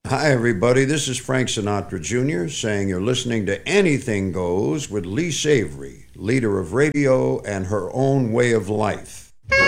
Hi, everybody. This is Frank Sinatra Jr. saying you're listening to Anything Goes with Lee Savory, leader of radio and her own way of life.